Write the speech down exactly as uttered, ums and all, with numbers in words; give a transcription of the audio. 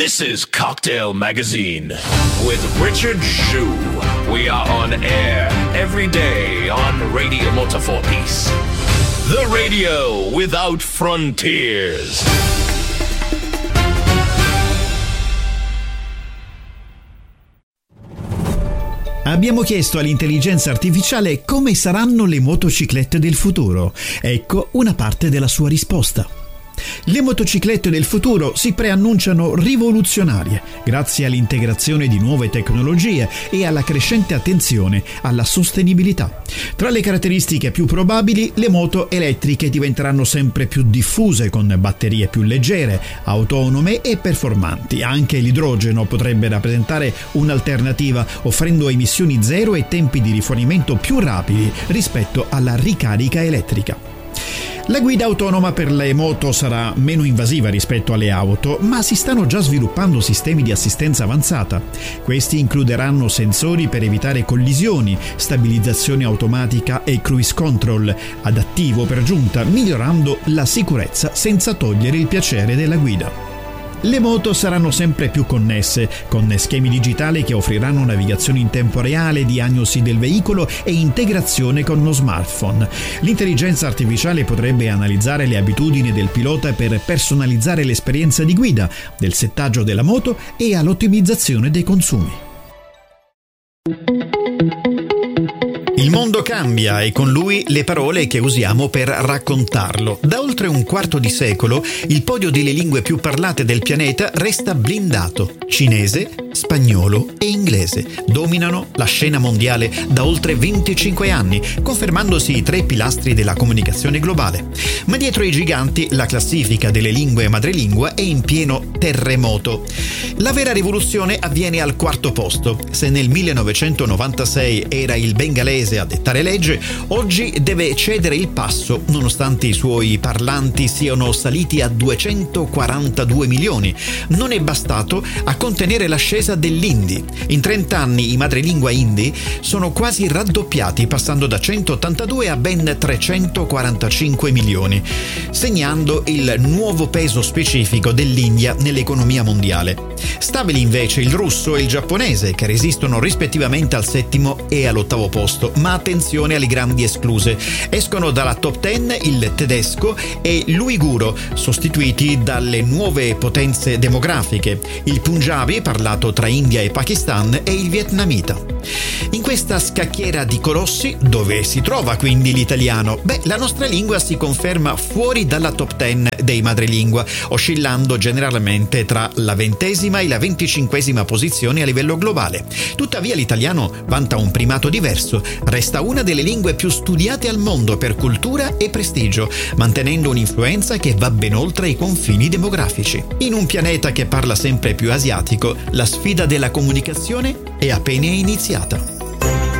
This is Cocktail Magazine with Richard Zhu. We are on air every day on Radio Malta for Peace. The radio without frontiers. Abbiamo chiesto all'intelligenza artificiale come saranno le motociclette del futuro. Ecco una parte della sua risposta. Le motociclette del futuro si preannunciano rivoluzionarie grazie all'integrazione di nuove tecnologie e alla crescente attenzione alla sostenibilità. Tra le caratteristiche più probabili, le moto elettriche diventeranno sempre più diffuse con batterie più leggere, autonome e performanti. Anche l'idrogeno potrebbe rappresentare un'alternativa, offrendo emissioni zero e tempi di rifornimento più rapidi rispetto alla ricarica elettrica. La guida autonoma per le moto sarà meno invasiva rispetto alle auto, ma si stanno già sviluppando sistemi di assistenza avanzata. Questi includeranno sensori per evitare collisioni, stabilizzazione automatica e cruise control, adattivo per giunta, migliorando la sicurezza senza togliere il piacere della guida. Le moto saranno sempre più connesse, con schemi digitali che offriranno navigazione in tempo reale, diagnosi del veicolo e integrazione con lo smartphone. L'intelligenza artificiale potrebbe analizzare le abitudini del pilota per personalizzare l'esperienza di guida, del settaggio della moto e all'ottimizzazione dei consumi. Il mondo cambia e con lui le parole che usiamo per raccontarlo. Da oltre un quarto di secolo il podio delle lingue più parlate del pianeta resta blindato. Cinese, spagnolo e inglese dominano la scena mondiale da oltre venticinque anni, confermandosi i tre pilastri della comunicazione globale. Ma dietro i giganti la classifica delle lingue madrelingua è in pieno terremoto. La vera rivoluzione avviene al quarto posto. Se nel millenovecentonovantasei era il bengalese a dettare legge, oggi deve cedere il passo nonostante i suoi parlanti siano saliti a duecentoquarantadue milioni. Non è bastato a contenere l'ascesa dell'hindi. In trenta anni i madrelingua hindi sono quasi raddoppiati, passando da centottantadue a ben trecentoquarantacinque milioni, segnando il nuovo peso specifico dell'India nell'economia mondiale. Stabili invece il russo e il giapponese, che resistono rispettivamente al settimo e all'ottavo posto, ma attenzione alle grandi escluse. Escono dalla top dieci il tedesco e l'uiguro, sostituiti dalle nuove potenze demografiche, il punjabi parlato tra India e Pakistan e il vietnamita. In questa scacchiera di colossi, dove si trova quindi l'italiano? Beh, la nostra lingua si conferma fuori dalla top dieci dei madrelingua, oscillando generalmente tra la ventesima e la venticinquesima posizione a livello globale. Tuttavia l'italiano vanta un primato diverso, resta una delle lingue più studiate al mondo per cultura e prestigio, mantenendo un'influenza che va ben oltre i confini demografici. In un pianeta che parla sempre più asiatico, la sfida della comunicazione è appena iniziata.